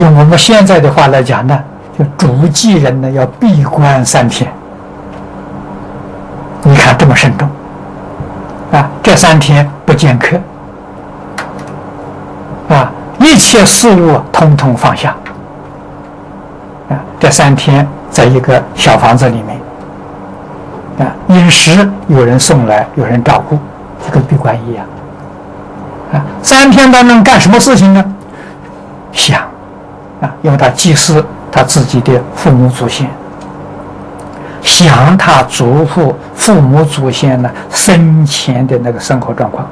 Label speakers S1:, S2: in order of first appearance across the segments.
S1: 用我们现在的话来讲呢，就主祭人呢要闭关3天。你看这么慎重啊！这3天不见客啊，一切事物统统放下啊！这3天在一个小房子里面啊，饮食有人送来，有人照顾，就跟闭关一样啊。3天当中干什么事情呢？想啊，因为他祭祀他自己的父母祖先，想他祖父、父母祖先呢生前的那个生活状况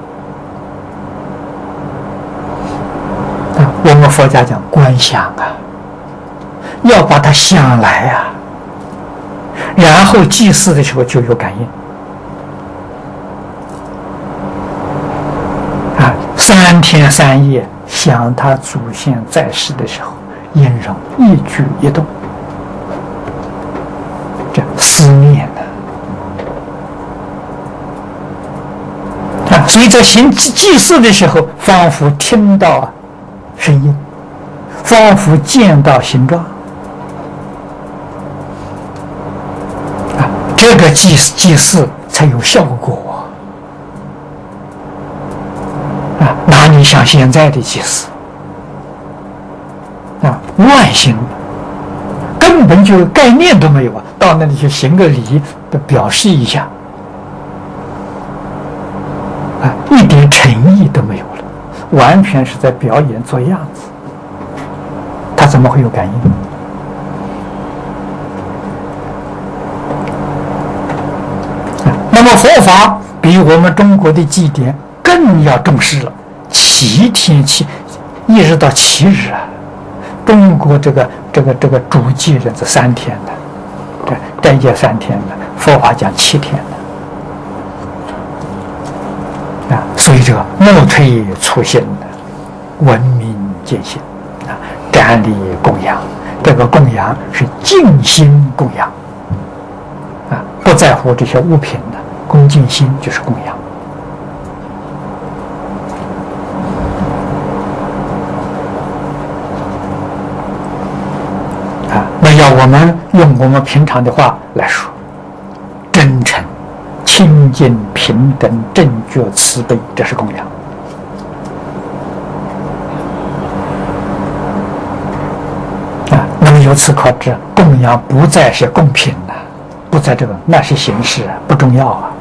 S1: 啊。我们佛家讲观想啊，要把它想来啊，然后祭祀的时候就有感应啊。3天3夜想他祖先在世的时候，音容一举一动，这思念啊，所以在行祭祀的时候，仿佛听到声音，仿佛见到形状啊，这个祭祀才有效果啊！哪里像现在的祭祀啊，乱行，根本就概念都没有啊！到那里去行个礼的表示一下啊，一点诚意都没有了，完全是在表演做样子，他怎么会有感应？那么佛法比我们中国的祭典更要重视了，7天一直到7日啊。中国这个主祭人是3天的，斋戒3天的，佛法讲7天的啊。所以这个莫退初心的，文明见性啊，瞻礼供养，这个供养是净心供养啊，不在乎这些物品的，恭敬心就是供养。要我们用我们平常的话来说，真诚、清净、平等、正觉、慈悲，这是供养啊。那么由此可知，供养不再是贡品了，不在这个，那是形式，不重要啊。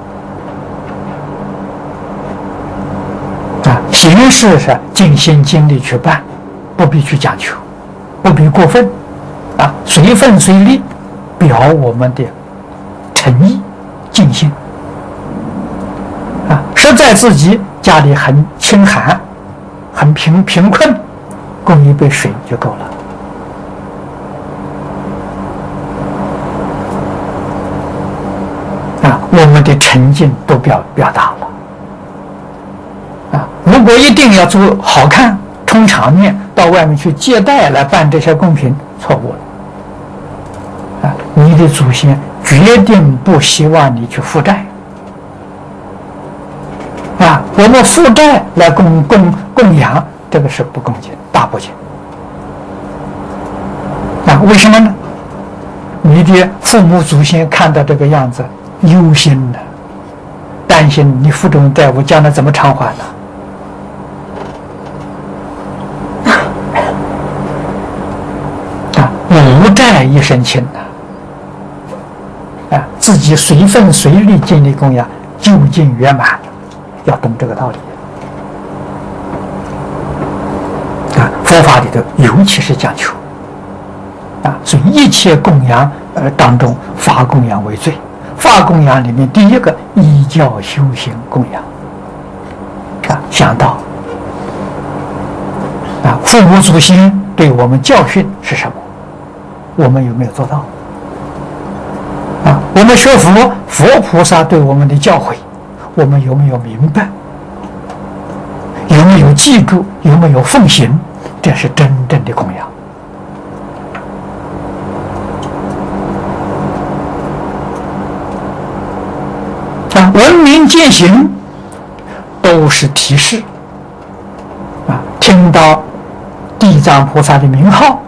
S1: 啊，形式是尽心尽力去办，不必去讲求，不必过分。啊，随分随力，表我们的诚意、尽心。啊，实在自己家里很清寒、很贫困，供一杯水就够了。啊，我们的诚敬都表达了。啊，如果一定要做好看、充场面，到外面去借贷来办这些贡品，错误了。你的祖先决定不希望你去负债啊！我们负债来供养，这个是不恭敬，大不敬啊！为什么呢？你的父母祖先看到这个样子，忧心的，担心你负重债务将来怎么偿还呢？啊，无债一身轻呐！啊，自己随分随力尽力供养，究竟圆满，要懂这个道理。啊，佛法里头尤其是讲求啊，所以一切供养当中，法供养为最。法供养里面第一个依教修行供养啊，想到啊，父母祖先对我们教训是什么，我们有没有做到？啊，我们学佛，佛菩萨对我们的教诲，我们有没有明白？有没有记住？有没有奉行？这是真正的供养。啊，文明践行都是提示。啊，听到第地藏菩萨的名号